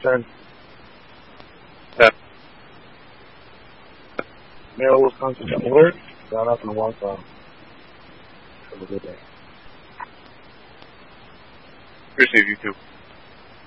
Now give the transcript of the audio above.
10. Yeah. MailWisconsin.org. Down up in the one song. Have a good day. Appreciate you too.